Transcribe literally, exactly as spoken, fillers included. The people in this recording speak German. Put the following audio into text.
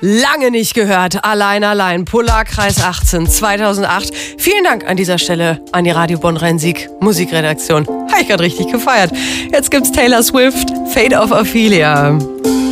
Lange nicht gehört. Allein, allein. Polarkreis achtzehn, zweitausendacht. Vielen Dank an dieser Stelle an die Radio Bonn-Rhein-Sieg Musikredaktion. Habe ich gerade richtig gefeiert. Jetzt gibt's Taylor Swift, Fate of Ophelia.